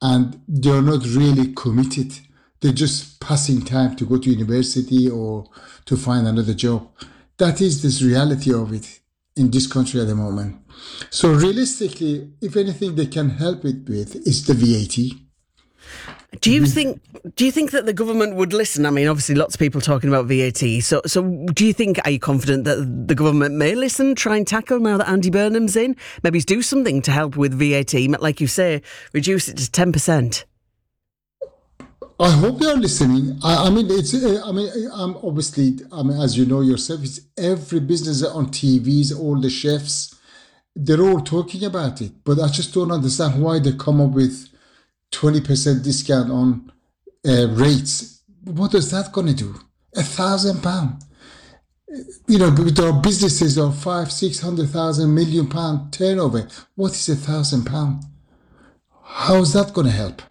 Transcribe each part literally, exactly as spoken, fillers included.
and they're not really committed. They're just passing time to go to university or to find another job. That is this reality of it in this country at the moment. So realistically, if anything they can help it with is the V A T. Do you think do you think that the government would listen? I mean, obviously lots of people talking about V A T. So so do you think, are you confident that the government may listen, try and tackle now that Andy Burnham's in? Maybe do something to help with V A T, like you say, reduce it to ten percent? I hope they are listening. I, I mean, it's. Uh, I mean, I'm obviously. I mean, as you know yourself, it's every business on T Vs, all the chefs, they're all talking about it. But I just don't understand why they come up with twenty percent discount on uh, rates. What is that going to do? A thousand pound. You know, there are businesses of five, six hundred thousand million pound turnover. What is a thousand pound? How is that going to help?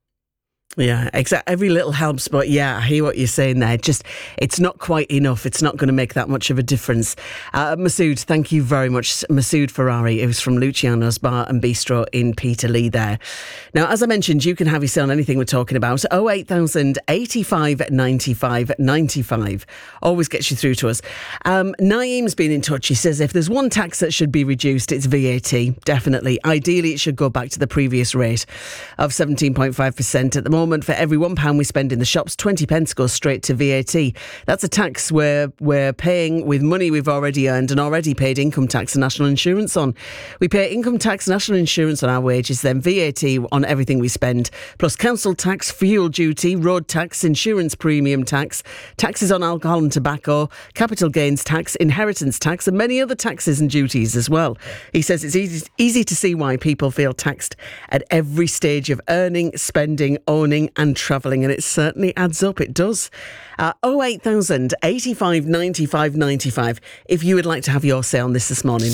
Yeah, exactly. Every little helps, but yeah, I hear what you're saying there. Just, it's not quite enough. It's not going to make that much of a difference. Uh, Masood, thank you very much. Masood Ferrari, who's from Luciano's Bar and Bistro in Peterlee there. Now, as I mentioned, you can have your say on anything we're talking about. oh eight thousand, eighty-five, ninety-five, ninety-five. Always gets you through to us. Um, Naeem's been in touch. He says if there's one tax that should be reduced, it's V A T. Definitely. Ideally, it should go back to the previous rate of seventeen point five percent at the moment. For every one pound we spend in the shops, twenty pence goes straight to V A T. That's a tax we're, we're paying with money we've already earned and already paid income tax and national insurance on. We pay income tax, national insurance on our wages, then V A T on everything we spend, plus council tax, fuel duty, road tax, insurance premium tax, taxes on alcohol and tobacco, capital gains tax, inheritance tax, and many other taxes and duties as well. He says it's easy, easy to see why people feel taxed at every stage of earning, spending, owning and travelling, and it certainly adds up. It does. Uh, oh eight thousand, eighty-five, ninety-five, ninety-five if you would like to have your say on this this morning.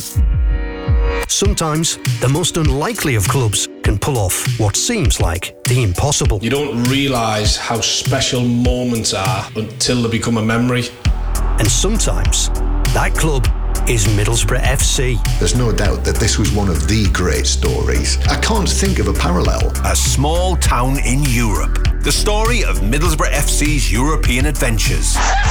Sometimes the most unlikely of clubs can pull off what seems like the impossible. You don't realise how special moments are until they become a memory. And sometimes that club is Middlesbrough F C. There's no doubt that this was one of the great stories. I can't think of a parallel. A small town in Europe. The story of Middlesbrough F C's European adventures.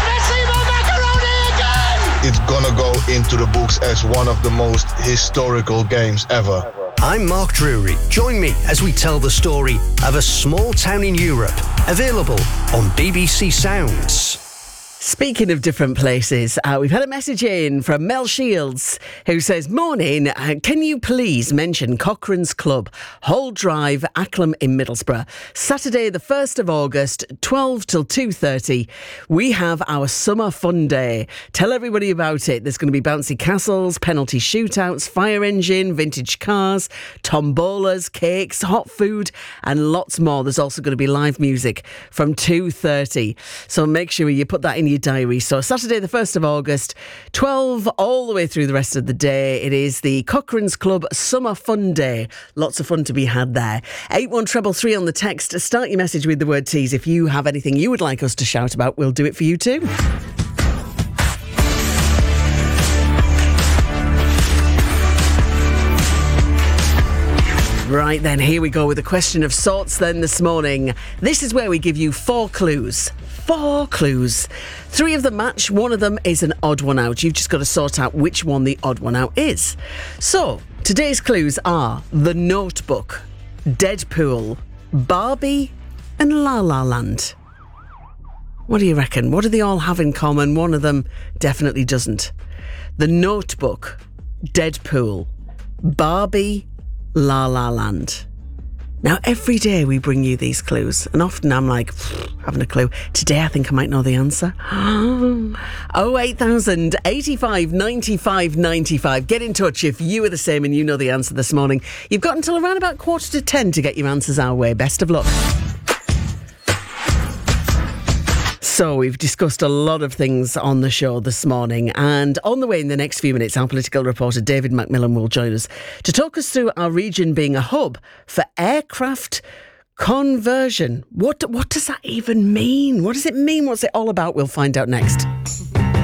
It's gonna go into the books as one of the most historical games ever. I'm Mark Drury. Join me as we tell the story of a small town in Europe. Available on B B C Sounds. Speaking of different places, uh, we've had a message in from Mel Shields who says, morning, uh, can you please mention Cochrane's Club, Hall Drive, Acklam in Middlesbrough, Saturday the first of August, twelve till two thirty. We have our summer fun day. Tell everybody about it. There's going to be bouncy castles, penalty shootouts, fire engine, vintage cars, tombolas, cakes, hot food and lots more. There's also going to be live music from two thirty. So make sure you put that in your diary. So Saturday the first of August, twelve all the way through the rest of the day. It is the Cochrane's Club Summer Fun Day. Lots of fun to be had there. eight one three three on the text. Start your message with the word tease. If you have anything you would like us to shout about, we'll do it for you too. Right then, here we go with a question of sorts then this morning. This is where we give you four clues. Four clues. Three of them match, one of them is an odd one out. You've just got to sort out which one the odd one out is. So, today's clues are The Notebook, Deadpool, Barbie and La La Land. What do you reckon? What do they all have in common? One of them definitely doesn't. The Notebook, Deadpool, Barbie, La La Land. Now, every day we bring you these clues, and often I'm like, having a clue. Today I think I might know the answer. oh eight thousand, eighty-five, ninety-five, ninety-five. Get in touch if you are the same and you know the answer this morning. You've got until around about quarter to ten to get your answers our way. Best of luck. So we've discussed a lot of things on the show this morning, and on the way in the next few minutes, our political reporter David Macmillan will join us to talk us through our region being a hub for aircraft conversion. What what does that even mean? What does it mean? What's it all about? We'll find out next.